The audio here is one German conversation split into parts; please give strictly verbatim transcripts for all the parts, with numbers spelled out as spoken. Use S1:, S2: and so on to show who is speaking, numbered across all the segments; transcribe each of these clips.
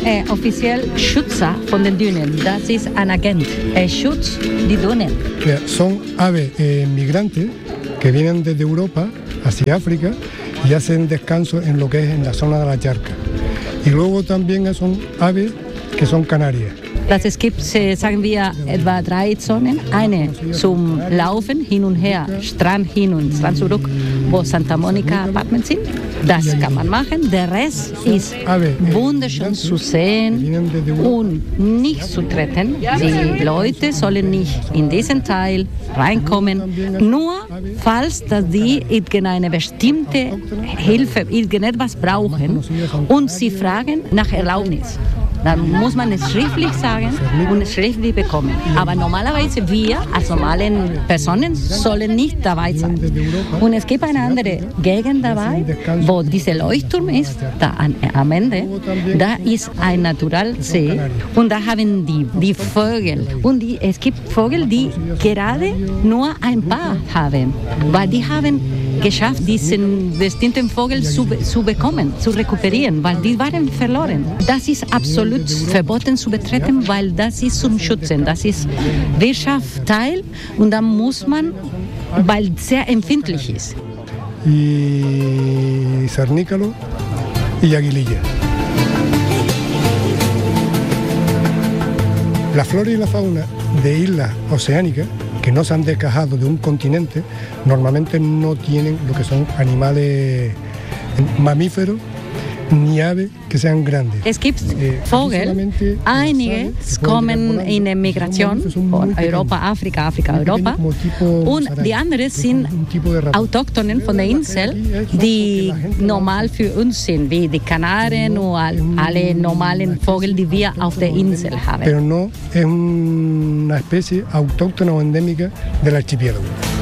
S1: äh, offiziell Schützer von den Dünen. Das ist ein Agent. Er schützt die Dünen.
S2: Ja, son aves eh, migrantes que vienen desde Europa hacia África y hacen descanso en lo que es en la zona de la charca. Y luego también son aves que son canarias.
S1: Dass es gibt, sagen wir, etwa drei Zonen. Eine zum Laufen, hin und her, Strand hin und Strand zurück, wo Santa Monica Apartments sind. Das kann man machen. Der Rest ist wunderschön zu sehen und nicht zu treten. Die Leute sollen nicht in diesen Teil reinkommen. Nur falls dass die irgendeine bestimmte Hilfe, irgendetwas brauchen und sie fragen nach Erlaubnis. Dann muss man es schriftlich sagen und es schriftlich bekommen. Aber normalerweise wir als normalen Personen sollen nicht dabei sein. Und es gibt eine andere Gegend dabei, wo dieser Leuchtturm ist, da an, am Ende, da ist ein Naturalsee und da haben die, die Vögel. Und die, es gibt Vögel, die gerade nur ein paar haben, weil die haben geschafft, diesen bestimmten Vogel zu, zu bekommen, zu rekuperieren, weil die waren verloren. Das ist absolut verboten zu betreten, weil das ist zum Schützen, das ist Wirtschaftsteil und da muss man, weil es sehr empfindlich ist.
S2: Y cernícalo y aguililla. La flora y la fauna de islas oceánicas que no se han desgajado de un continente, normalmente no tienen lo que son animales mamíferos ni aves que sean grandes.
S1: Es gibt Vögel, einige kommen in der Migration von Europa, Afrika, Afrika, Europa und die anderen sind Autochtonen von der Insel, die normal für uns sind, wie die Kanaren und alle normalen Vögel, die wir auf der Insel haben.
S2: Pero no es una especie autóctona o endémica del archipiélago.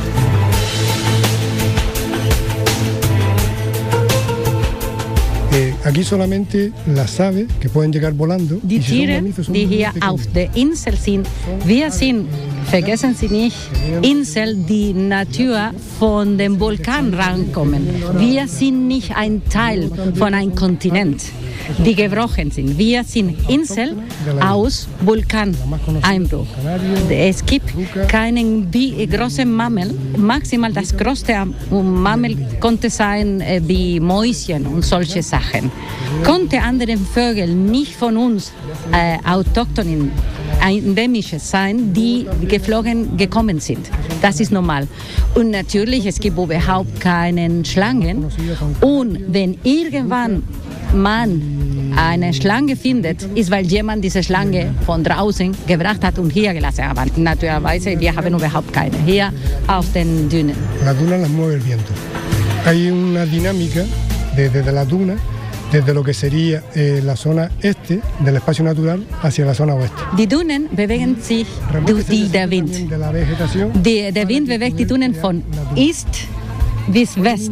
S2: Aquí solamente las aves que pueden llegar volando.
S1: Die Tiere, die hier auf der Insel sind, wir sind, vergessen Sie nicht, Insel, die Natur von dem Vulkan rankommen. Wir sind nicht ein Teil von einem Kontinent, die gebrochen sind. Wir sind Insel aus Vulkaneinbruch. Es gibt keinen wie großen Mammel. Maximal das größte Mammel konnte sein äh, wie Mäuschen und solche Sachen. Konnte andere Vögel nicht von uns äh, autochthonen endemische sein, die geflogen gekommen sind. Das ist normal. Und natürlich, es gibt überhaupt keine Schlangen. Und wenn irgendwann man eine Schlange findet, ist, weil jemand diese Schlange von draußen gebracht hat und hier gelassen hat. Aber naturalmente, wir haben überhaupt keine hier auf den Dünen.
S2: La duna las mueve el viento. Hay una dinámica desde de la duna, desde lo que sería eh, la zona este del espacio natural hacia la zona oeste.
S1: Die Dünen bewegen sich durch die, der Wind. Die, der Wind bewegt die Dünen von East bis West,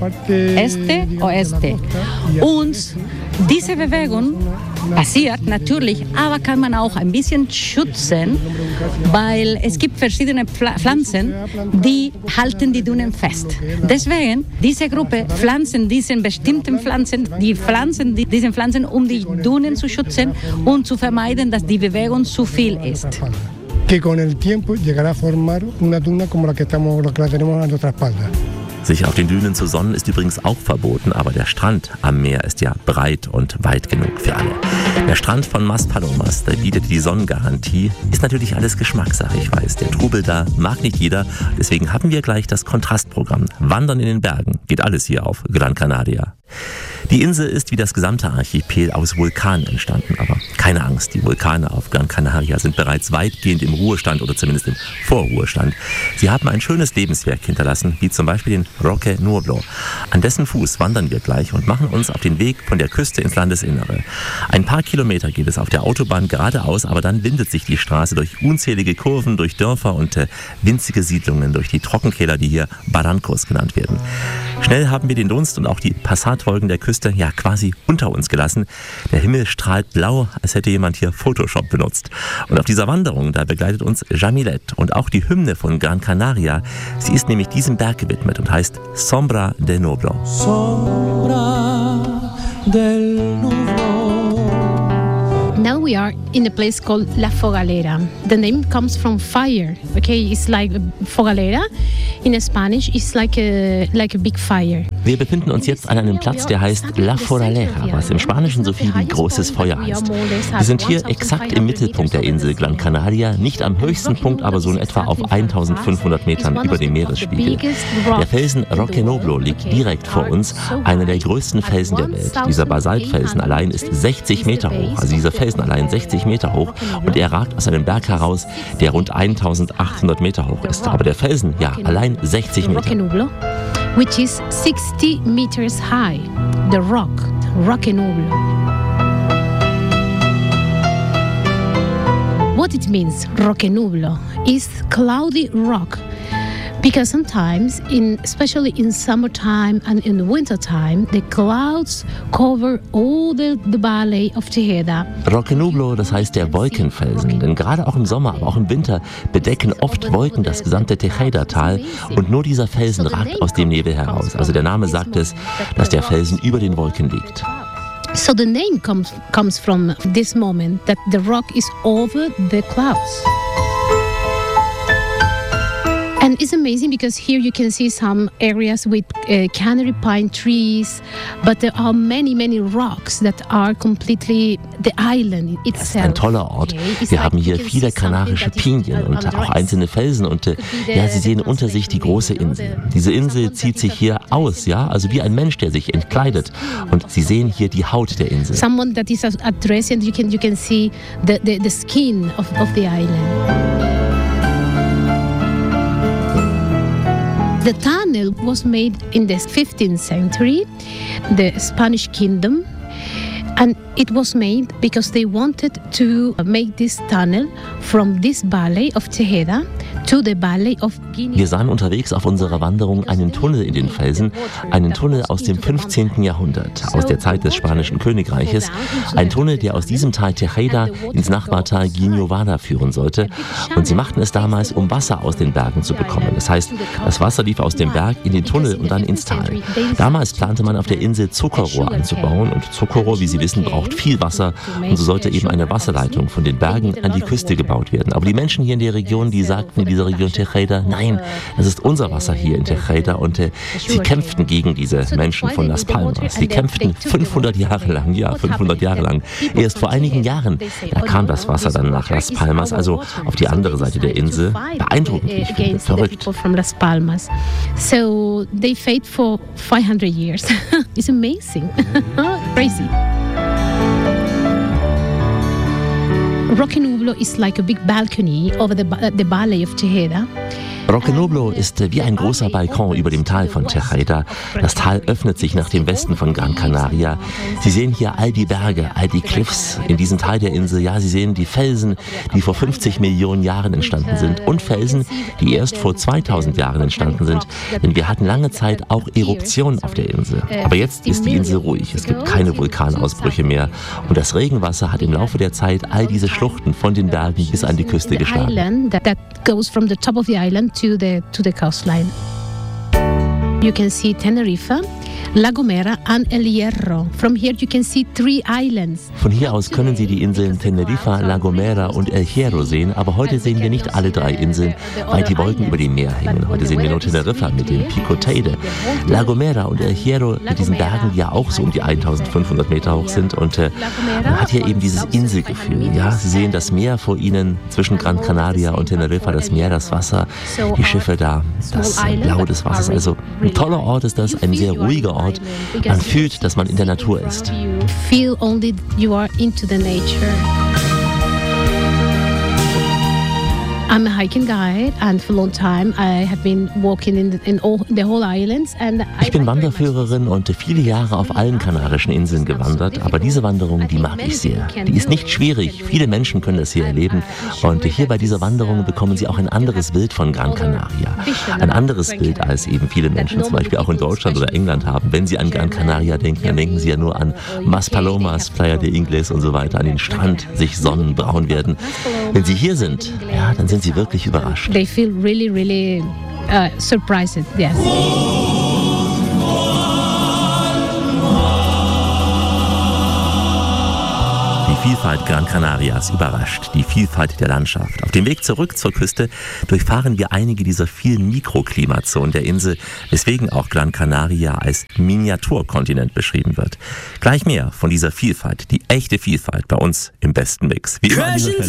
S1: Este, Oeste. Und diese Bewegung passiert natürlich, aber kann man auch ein bisschen schützen, weil es gibt verschiedene Pflanzen, die halten die Dünen fest. Deswegen, diese Gruppe pflanzen diese bestimmten Pflanzen, die pflanzen diese Pflanzen, um die Dünen zu schützen und zu vermeiden, dass die Bewegung zu viel ist.
S2: Que con el tiempo llegará a formar una duna como la que estamos, la que la tenemos a nuestra espalda.
S3: Sich auf den Dünen zu sonnen ist übrigens auch verboten, aber der Strand am Meer ist ja breit und weit genug für alle. Der Strand von Maspalomas, der bietet die Sonnengarantie, ist natürlich alles Geschmackssache, ich weiß. Der Trubel da mag nicht jeder, deswegen haben wir gleich das Kontrastprogramm. Wandern in den Bergen, geht alles hier auf Gran Canaria. Die Insel ist wie das gesamte Archipel aus Vulkanen entstanden, aber keine Angst, die Vulkane auf Gran Canaria sind bereits weitgehend im Ruhestand oder zumindest im Vorruhestand. Sie haben ein schönes Lebenswerk hinterlassen, wie zum Beispiel den Roque Nuovo. An dessen Fuß wandern wir gleich und machen uns auf den Weg von der Küste ins Landesinnere. Ein paar Kilometer geht es auf der Autobahn geradeaus, aber dann windet sich die Straße durch unzählige Kurven, durch Dörfer und äh, winzige Siedlungen, durch die Trockenkeller, die hier Barrancos genannt werden. Schnell haben wir den Dunst und auch die Passatwolken der Küste ja quasi unter uns gelassen. Der Himmel strahlt blau, als hätte jemand hier Photoshop benutzt. Und auf dieser Wanderung, da begleitet uns Jamilet und auch die Hymne von Gran Canaria. Sie ist nämlich diesem Berg gewidmet und heißt Sombra del Nuovo.
S4: Sombra del Nuovo, we are in a place called La Fogalera. The name comes from fire. Okay, it's like Fogalera in Spanish. It's like a like a big fire.
S3: Wir befinden uns jetzt an einem Platz, der heißt La Fogalera, was im Spanischen so viel wie großes Feuer heißt. Wir sind hier exakt im Mittelpunkt der Insel Gran Canaria, nicht am höchsten Punkt, aber so in etwa auf eintausendfünfhundert Metern über dem Meeresspiegel. Der Felsen Roque Noblo liegt direkt vor uns, einer der größten Felsen der Welt. Dieser Basaltfelsen allein ist sechzig Meter hoch, also dieser Felsen allein sechzig Meter hoch, und er ragt aus einem Berg heraus, der rund eintausendachthundert Meter hoch ist. Aber der Felsen, ja, allein sechzig Meter.
S4: Which is sixty meters high. The rock, Roque Noblo. What it means, Roque Noblo, is cloudy rock. Because sometimes, in, especially in summertime and in wintertime, the clouds cover all the, the valley of Tejeda.
S3: Roque Noblo, das heißt der Wolkenfelsen, denn gerade auch im Sommer, aber auch im Winter bedecken oft Wolken das gesamte Tejeda-Tal und nur dieser Felsen ragt aus dem Nebel heraus. Also der Name sagt es, dass der Felsen über den Wolken liegt.
S4: So the name comes, comes from this moment, that the rock is over the clouds. And it's amazing because here you can see some areas with uh, canary pine trees, but there are many, many rocks that are completely the island itself.
S3: Das ist ein toller Ort. Wir haben hier viele kanarische Pinien und auch einzelne Felsen und äh, ja, Sie sehen unter sich die große Insel. Diese Insel zieht sich hier aus, ja, also wie ein Mensch, der sich entkleidet. Und Sie sehen hier die Haut der Insel.
S4: Someone that is at rest and you can you can see the the, the skin of of the island. The tunnel was made in the fifteenth century, the Spanish kingdom, and it was made because they wanted to make this tunnel from this valley of Tejeda to the valley of Guinea.
S3: Wir sahen unterwegs auf unserer Wanderung einen Tunnel in den Felsen, einen Tunnel aus dem fünfzehnten Jahrhundert, aus der Zeit des Spanischen Königreiches, ein Tunnel, der aus diesem Tal Tejeda ins Nachbartal Guiñovada führen sollte. Und sie machten es damals, um Wasser aus den Bergen zu bekommen. Das heißt, das Wasser lief aus dem Berg in den Tunnel und dann ins Tal. Damals plante man auf der Insel Zuckerrohr anzubauen und Zuckerrohr, wie Sie wissen, braucht viel Wasser und so sollte eben eine Wasserleitung von den Bergen an die Küste gebaut werden. Aber die Menschen hier in der Region, die sagten in dieser Region Tejeda, nein, das ist unser Wasser hier in Tejeda, und äh, sie kämpften gegen diese Menschen von Las Palmas. Sie kämpften fünfhundert Jahre lang, ja, fünfhundert Jahre lang. Erst vor einigen Jahren, da kam das Wasser dann nach Las Palmas, also auf die andere Seite der Insel. Beeindruckend, ich finde, verrückt.
S4: So they fought for five hundred years. It's amazing. Crazy. Roque Noblo is like a big balcony over the, the valley of Tejeda.
S3: Roque Noblo ist wie ein großer Balkon über dem Tal von Tejeda. Das Tal öffnet sich nach dem Westen von Gran Canaria. Sie sehen hier all die Berge, all die Cliffs in diesem Teil der Insel. Ja, Sie sehen die Felsen, die vor fünfzig Millionen Jahren entstanden sind, und Felsen, die erst vor zweitausend Jahren entstanden sind. Denn wir hatten lange Zeit auch Eruptionen auf der Insel. Aber jetzt ist die Insel ruhig. Es gibt keine Vulkanausbrüche mehr. Und das Regenwasser hat im Laufe der Zeit all diese Schluchten von den Bergen bis an die Küste geschlagen.
S4: Goes from the top of the island to the to the coastline. You can see Tenerife, La Gomera and El Hierro. From here you can see three islands.
S3: Von hier aus können Sie die Inseln Tenerife, La Gomera und El Hierro sehen, aber heute sehen wir nicht alle drei Inseln, weil die Wolken über dem Meer hängen. Heute sehen wir nur Tenerife mit dem Pico Teide, La Gomera und El Hierro mit diesen Bergen, die ja auch so um die eintausendfünfhundert Meter hoch sind, und äh, man hat hier eben dieses Inselgefühl. Ja, Sie sehen das Meer vor Ihnen zwischen Gran Canaria und Tenerife, das Meer, das Wasser, die Schiffe da, das Blau des Wassers. Also ein toller Ort ist das, ein sehr ruhiger Ort. Man fühlt, dass man in der Natur ist.
S4: Feel only you are into the nature. I'm a hiking guide, and for a long time I have been walking in the, in all, the whole islands. And
S3: ich bin Wanderführerin und viele Jahre auf allen kanarischen Inseln gewandert, aber diese Wanderung, die mag ich sehr. Die ist nicht schwierig, viele Menschen können das hier erleben, und hier bei dieser Wanderung bekommen Sie auch ein anderes Bild von Gran Canaria. Ein anderes Bild, als eben viele Menschen zum Beispiel auch in Deutschland oder England haben. Wenn Sie an Gran Canaria denken, dann denken Sie ja nur an Maspalomas, Playa de Ingles und so weiter, an den Strand, sich sonnen, braun werden. Wenn Sie hier sind, ja, dann sind Sie wirklich überrascht.
S4: They feel really, really uh, surprised, yes.
S3: Wie Vielfalt Gran Canarias überrascht, die Vielfalt der Landschaft. Auf dem Weg zurück zur Küste durchfahren wir einige dieser vielen Mikroklimazonen der Insel, weswegen auch Gran Canaria als Miniaturkontinent beschrieben wird. Gleich mehr von dieser Vielfalt, die echte Vielfalt bei uns im besten Mix. Wie immer